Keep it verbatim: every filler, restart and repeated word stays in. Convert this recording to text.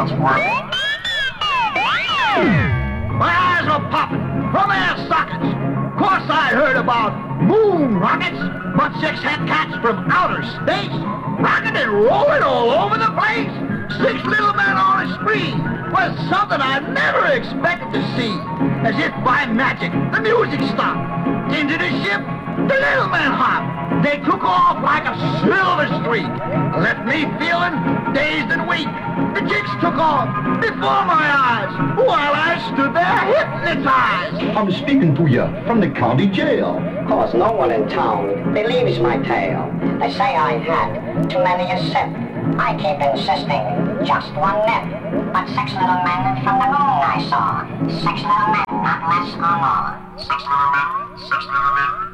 God's work. My eyes are popping from their sockets. Of course I heard about moon rockets, but six head cats from outer space, rocking and rolling all over the place. Six little men on a screen was something I never expected to see. As if by magic, the music stopped. Into the ship, the little men hopped. They took off like a silver streak, left me feeling dazed and weak. The chicks took off before my eyes, while I stood there hypnotized. I'm speaking to you from the county jail. Cause no one in town believes my tale. They say I had too many a sip. I keep insisting, just one nip. But six little men from the moon I saw. Six little men, not less or more. Six little men, six little men.